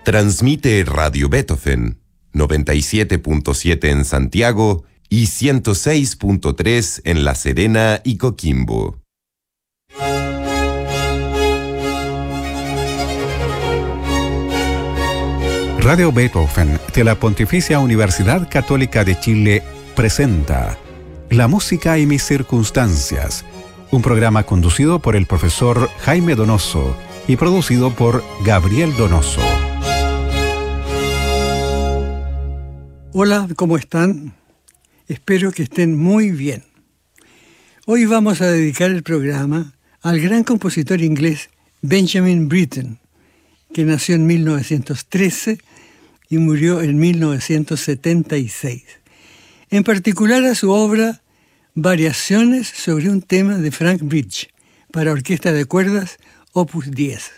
Transmite Radio Beethoven, 97.7 en Santiago y 106.3 en La Serena y Coquimbo. Radio Beethoven de la Pontificia Universidad Católica de Chile presenta La música y mis circunstancias, un programa conducido por el profesor Jaime Donoso y producido por Gabriel Donoso. Hola, ¿cómo están? Espero que estén muy bien. Hoy vamos a dedicar el programa al gran compositor inglés Benjamin Britten, que nació en 1913 y murió en 1976. En particular a su obra Variaciones sobre un tema de Frank Bridge para orquesta de cuerdas, opus 10.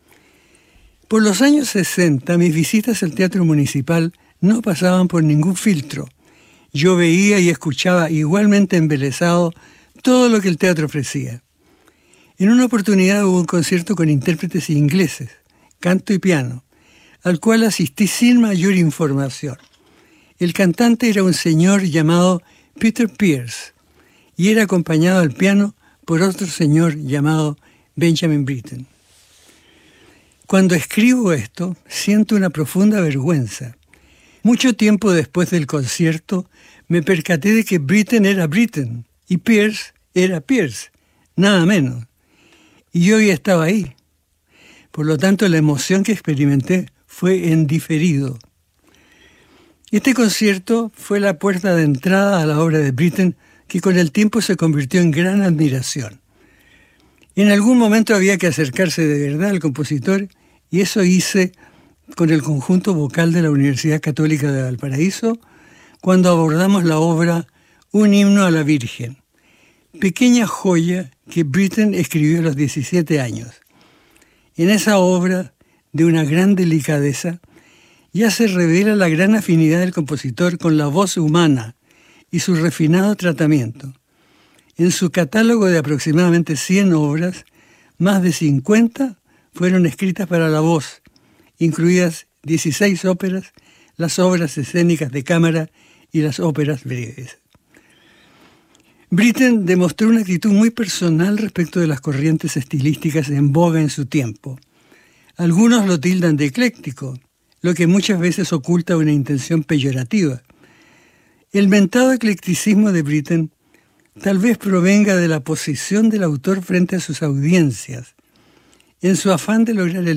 Por los años 60, mis visitas al Teatro Municipal no pasaban por ningún filtro. Yo veía y escuchaba igualmente embelesado todo lo que el teatro ofrecía. En una oportunidad hubo un concierto con intérpretes ingleses, canto y piano, al cual asistí sin mayor información. El cantante era un señor llamado Peter Pears y era acompañado al piano por otro señor llamado Benjamin Britten. Cuando escribo esto, siento una profunda vergüenza. Mucho tiempo después del concierto, me percaté de que Britten era Britten y Pears era Pears, nada menos. Y yo ya estaba ahí. Por lo tanto, la emoción que experimenté fue en diferido. Este concierto fue la puerta de entrada a la obra de Britten, que con el tiempo se convirtió en gran admiración. En algún momento había que acercarse de verdad al compositor, y eso hice con el conjunto vocal de la Universidad Católica de Valparaíso, cuando abordamos la obra Un himno a la Virgen, pequeña joya que Britten escribió a los 17 años. En esa obra, de una gran delicadeza, ya se revela la gran afinidad del compositor con la voz humana y su refinado tratamiento. En su catálogo de aproximadamente 100 obras, más de 50 fueron escritas para la voz, incluidas 16 óperas, las obras escénicas de cámara y las óperas breves. Britten demostró una actitud muy personal respecto de las corrientes estilísticas en boga en su tiempo. Algunos lo tildan de ecléctico, lo que muchas veces oculta una intención peyorativa. El mentado eclecticismo de Britten tal vez provenga de la posición del autor frente a sus audiencias. En su afán de lograr el